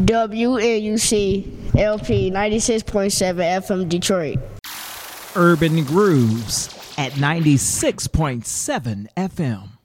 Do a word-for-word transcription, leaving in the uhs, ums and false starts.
W N U C L P ninety-six point seven F M Detroit. Urban Grooves at ninety-six point seven F M.